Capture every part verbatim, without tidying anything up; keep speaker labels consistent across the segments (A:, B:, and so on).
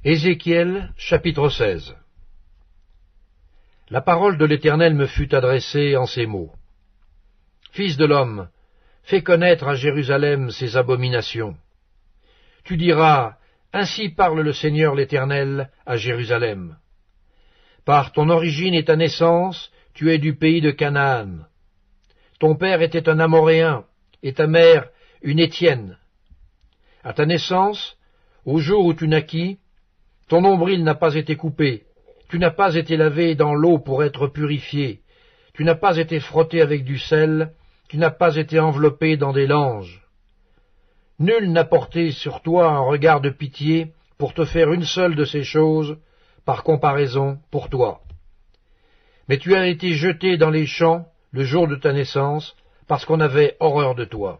A: Ézéchiel, chapitre seize. La parole de l'Éternel me fut adressée en ces mots. Fils de l'homme, fais connaître à Jérusalem ses abominations. Tu diras, ainsi parle le Seigneur l'Éternel à Jérusalem. Par ton origine et ta naissance, tu es du pays de Canaan. Ton père était un Amoréen, et ta mère une Étienne. À ta naissance, au jour où tu naquis, ton nombril n'a pas été coupé, tu n'as pas été lavé dans l'eau pour être purifié, tu n'as pas été frotté avec du sel, tu n'as pas été enveloppé dans des langes. Nul n'a porté sur toi un regard de pitié pour te faire une seule de ces choses, par comparaison pour toi. Mais tu as été jeté dans les champs le jour de ta naissance, parce qu'on avait horreur de toi.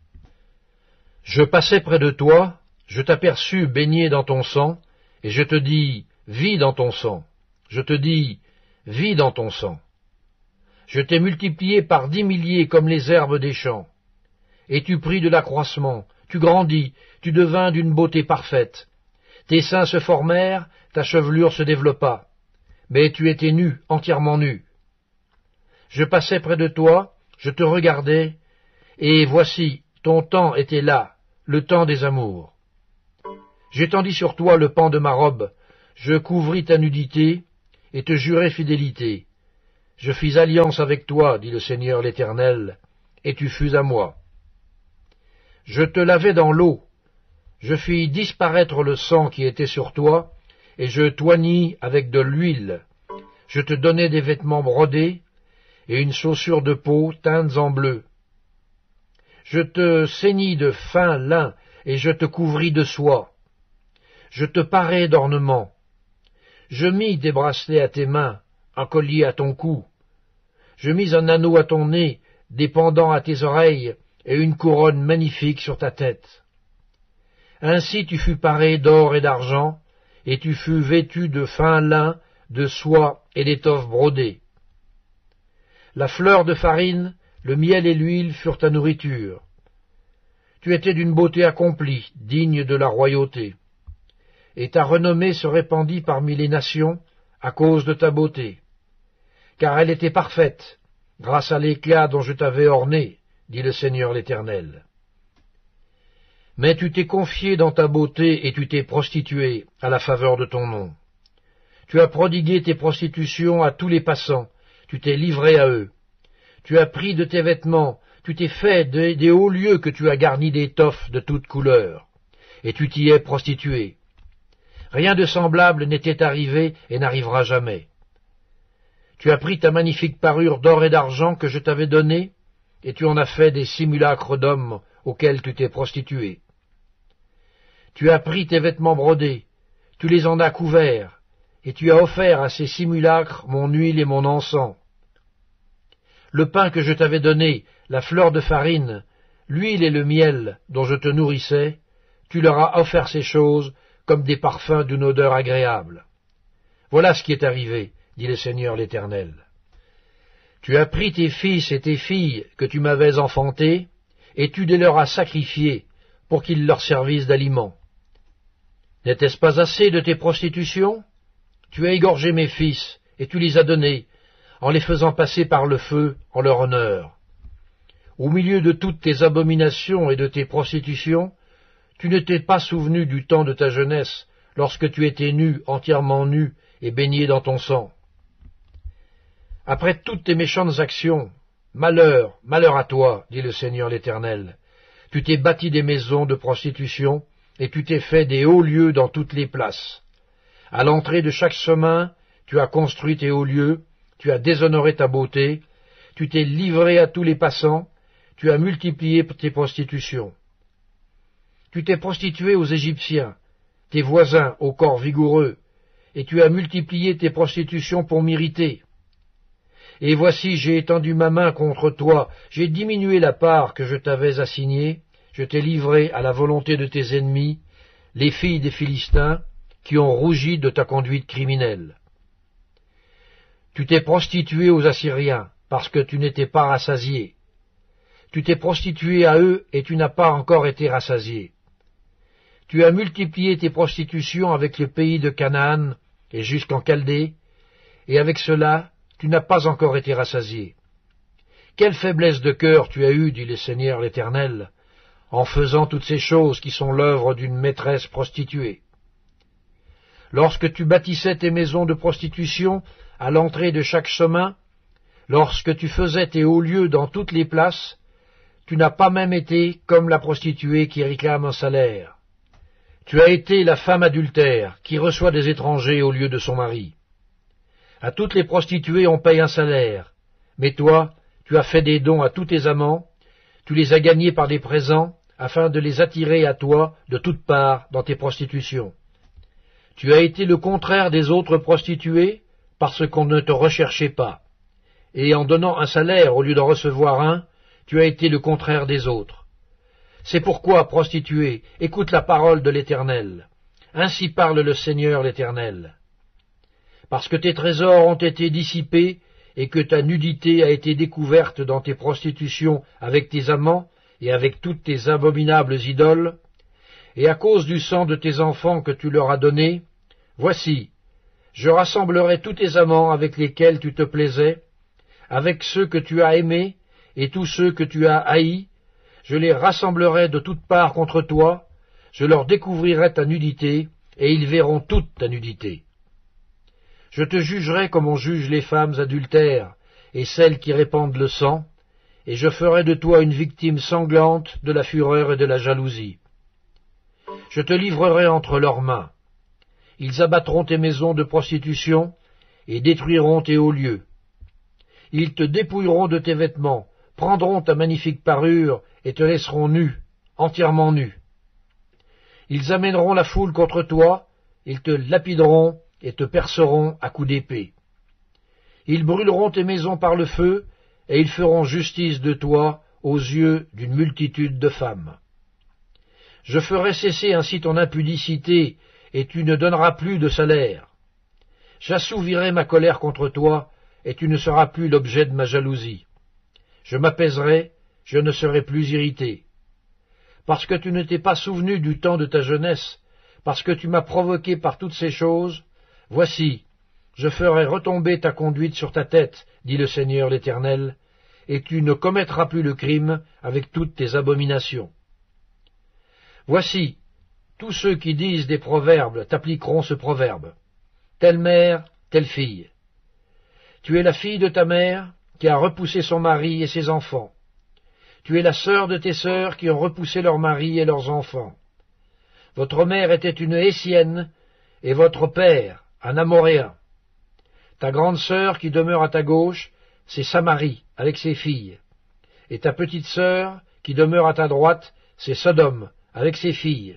A: Je passais près de toi, je t'aperçus baigné dans ton sang, et je te dis, vis dans ton sang. Je te dis, vis dans ton sang. Je t'ai multiplié par dix milliers comme les herbes des champs. Et tu pris de l'accroissement, tu grandis, tu devins d'une beauté parfaite. Tes seins se formèrent, ta chevelure se développa. Mais tu étais nu, entièrement nu. Je passais près de toi, je te regardais, et voici, ton temps était là, le temps des amours. J'étendis sur toi le pan de ma robe, je couvris ta nudité, et te jurai fidélité. Je fis alliance avec toi, dit le Seigneur l'Éternel, et tu fus à moi. Je te lavai dans l'eau, je fis disparaître le sang qui était sur toi, et je t'oignis avec de l'huile. Je te donnai des vêtements brodés, et une chaussure de peau teintes en bleu. Je te ceignis de fin lin, et je te couvris de soie. Je te parai d'ornements. Je mis des bracelets à tes mains, un collier à ton cou. Je mis un anneau à ton nez, des pendants à tes oreilles, et une couronne magnifique sur ta tête. Ainsi tu fus paré d'or et d'argent, et tu fus vêtu de fin lin, de soie et d'étoffes brodées. La fleur de farine, le miel et l'huile furent ta nourriture. Tu étais d'une beauté accomplie, digne de la royauté. Et ta renommée se répandit parmi les nations à cause de ta beauté. Car elle était parfaite, grâce à l'éclat dont je t'avais orné, dit le Seigneur l'Éternel. Mais tu t'es confié dans ta beauté et tu t'es prostitué à la faveur de ton nom. Tu as prodigué tes prostitutions à tous les passants, tu t'es livré à eux. Tu as pris de tes vêtements, tu t'es fait des, des hauts lieux que tu as garnis d'étoffes de toutes couleurs, et tu t'y es prostitué. Rien de semblable n'était arrivé et n'arrivera jamais. Tu as pris ta magnifique parure d'or et d'argent que je t'avais donnée, et tu en as fait des simulacres d'hommes auxquels tu t'es prostitué. Tu as pris tes vêtements brodés, tu les en as couverts, et tu as offert à ces simulacres mon huile et mon encens. Le pain que je t'avais donné, la fleur de farine, l'huile et le miel dont je te nourrissais, tu leur as offert ces choses comme des parfums d'une odeur agréable. Voilà ce qui est arrivé, dit le Seigneur l'Éternel. Tu as pris tes fils et tes filles que tu m'avais enfantés, et tu les leur as sacrifiés pour qu'ils leur servissent d'aliment. N'était-ce pas assez de tes prostitutions? Tu as égorgé mes fils, et tu les as donnés, en les faisant passer par le feu en leur honneur. Au milieu de toutes tes abominations et de tes prostitutions, tu ne t'es pas souvenu du temps de ta jeunesse, lorsque tu étais nu, entièrement nu, et baigné dans ton sang. Après toutes tes méchantes actions, malheur, malheur à toi, dit le Seigneur l'Éternel. Tu t'es bâti des maisons de prostitution, et tu t'es fait des hauts lieux dans toutes les places. À l'entrée de chaque chemin, tu as construit tes hauts lieux, tu as déshonoré ta beauté, tu t'es livré à tous les passants, tu as multiplié tes prostitutions. Tu t'es prostitué aux Égyptiens, tes voisins au corps vigoureux, et tu as multiplié tes prostitutions pour m'irriter. Et voici, j'ai étendu ma main contre toi, j'ai diminué la part que je t'avais assignée, je t'ai livré à la volonté de tes ennemis, les filles des Philistins, qui ont rougi de ta conduite criminelle. Tu t'es prostitué aux Assyriens, parce que tu n'étais pas rassasié. Tu t'es prostitué à eux, et tu n'as pas encore été rassasié. Tu as multiplié tes prostitutions avec le pays de Canaan et jusqu'en Chaldée, et avec cela, tu n'as pas encore été rassasié. Quelle faiblesse de cœur tu as eue, dit le Seigneur l'Éternel, en faisant toutes ces choses qui sont l'œuvre d'une maîtresse prostituée. Lorsque tu bâtissais tes maisons de prostitution à l'entrée de chaque chemin, lorsque tu faisais tes hauts lieux dans toutes les places, tu n'as pas même été comme la prostituée qui réclame un salaire. Tu as été la femme adultère qui reçoit des étrangers au lieu de son mari. À toutes les prostituées on paye un salaire, mais toi, tu as fait des dons à tous tes amants, tu les as gagnés par des présents, afin de les attirer à toi de toutes parts dans tes prostitutions. Tu as été le contraire des autres prostituées, parce qu'on ne te recherchait pas. Et en donnant un salaire au lieu d'en recevoir un, tu as été le contraire des autres. C'est pourquoi, prostituée, écoute la parole de l'Éternel. Ainsi parle le Seigneur l'Éternel. Parce que tes trésors ont été dissipés, et que ta nudité a été découverte dans tes prostitutions avec tes amants et avec toutes tes abominables idoles, et à cause du sang de tes enfants que tu leur as donné, voici, je rassemblerai tous tes amants avec lesquels tu te plaisais, avec ceux que tu as aimés et tous ceux que tu as haïs, je les rassemblerai de toutes parts contre toi, je leur découvrirai ta nudité, et ils verront toute ta nudité. Je te jugerai comme on juge les femmes adultères et celles qui répandent le sang, et je ferai de toi une victime sanglante de la fureur et de la jalousie. Je te livrerai entre leurs mains. Ils abattront tes maisons de prostitution et détruiront tes hauts lieux. Ils te dépouilleront de tes vêtements, prendront ta magnifique parure et te laisseront nu, entièrement nu. Ils amèneront la foule contre toi, ils te lapideront et te perceront à coups d'épée. Ils brûleront tes maisons par le feu, et ils feront justice de toi aux yeux d'une multitude de femmes. Je ferai cesser ainsi ton impudicité, et tu ne donneras plus de salaire. J'assouvirai ma colère contre toi, et tu ne seras plus l'objet de ma jalousie. Je m'apaiserai, je ne serai plus irrité. Parce que tu ne t'es pas souvenu du temps de ta jeunesse, parce que tu m'as provoqué par toutes ces choses, voici, je ferai retomber ta conduite sur ta tête, dit le Seigneur l'Éternel, et tu ne commettras plus le crime avec toutes tes abominations. Voici, tous ceux qui disent des proverbes t'appliqueront ce proverbe. Telle mère, telle fille. Tu es la fille de ta mère qui a repoussé son mari et ses enfants. Tu es la sœur de tes sœurs qui ont repoussé leurs maris et leurs enfants. Votre mère était une Hésienne, et votre père, un Amoréen. Ta grande sœur qui demeure à ta gauche, c'est Samarie, avec ses filles. Et ta petite sœur, qui demeure à ta droite, c'est Sodome, avec ses filles.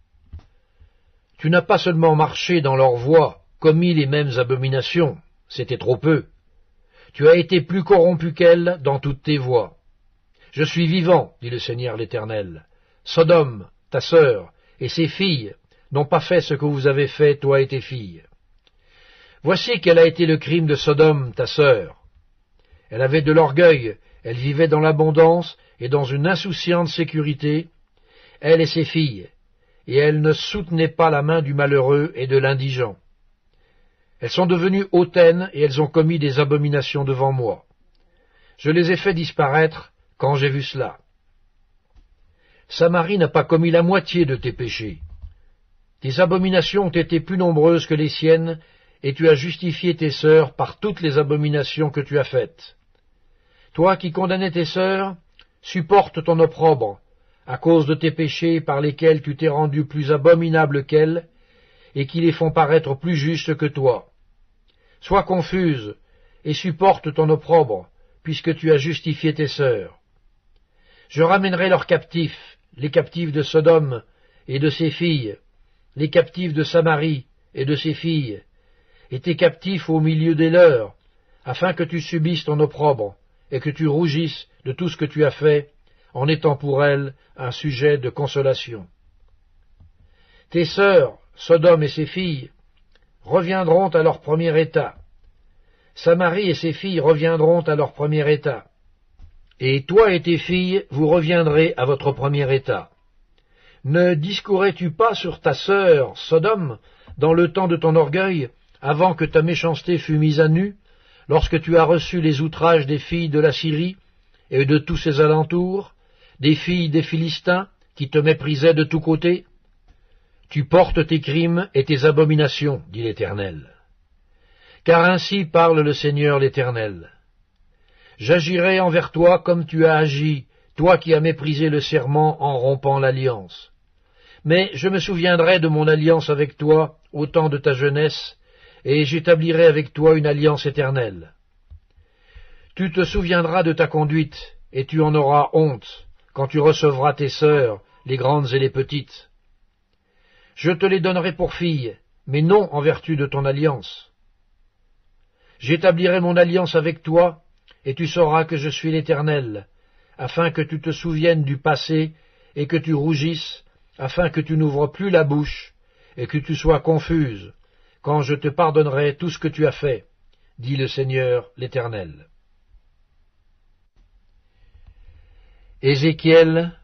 A: Tu n'as pas seulement marché dans leurs voies, commis les mêmes abominations, c'était trop peu. Tu as été plus corrompu qu'elles dans toutes tes voies. Je suis vivant, dit le Seigneur l'Éternel. Sodome, ta sœur, et ses filles n'ont pas fait ce que vous avez fait, toi et tes filles. Voici quel a été le crime de Sodome, ta sœur. Elle avait de l'orgueil, elle vivait dans l'abondance et dans une insouciante sécurité, elle et ses filles, et elle ne soutenait pas la main du malheureux et de l'indigent. Elles sont devenues hautaines et elles ont commis des abominations devant moi. Je les ai fait disparaître quand j'ai vu cela. Samarie n'a pas commis la moitié de tes péchés. Tes abominations ont été plus nombreuses que les siennes, et tu as justifié tes sœurs par toutes les abominations que tu as faites. Toi qui condamnais tes sœurs, supporte ton opprobre, à cause de tes péchés par lesquels tu t'es rendu plus abominable qu'elles, et qui les font paraître plus justes que toi. Sois confuse, et supporte ton opprobre, puisque tu as justifié tes sœurs. Je ramènerai leurs captifs, les captifs de Sodome et de ses filles, les captifs de Samarie et de ses filles, et tes captifs au milieu des leurs, afin que tu subisses ton opprobre, et que tu rougisses de tout ce que tu as fait, en étant pour elles un sujet de consolation. Tes sœurs, Sodome et ses filles, reviendront à leur premier état. Samarie et ses filles reviendront à leur premier état. Et toi et tes filles, vous reviendrez à votre premier état. Ne discourais-tu pas sur ta sœur, Sodome, dans le temps de ton orgueil, avant que ta méchanceté fût mise à nu, lorsque tu as reçu les outrages des filles de la Syrie et de tous ses alentours, des filles des Philistins, qui te méprisaient de tous côtés? Tu portes tes crimes et tes abominations, dit l'Éternel. Car ainsi parle le Seigneur l'Éternel. J'agirai envers toi comme tu as agi, toi qui as méprisé le serment en rompant l'alliance. Mais je me souviendrai de mon alliance avec toi au temps de ta jeunesse, et j'établirai avec toi une alliance éternelle. Tu te souviendras de ta conduite, et tu en auras honte, quand tu recevras tes sœurs, les grandes et les petites. Je te les donnerai pour filles, mais non en vertu de ton alliance. J'établirai mon alliance avec toi, et tu sauras que je suis l'Éternel, afin que tu te souviennes du passé, et que tu rougisses, afin que tu n'ouvres plus la bouche, et que tu sois confuse, quand je te pardonnerai tout ce que tu as fait, dit le Seigneur l'Éternel. Ézéchiel,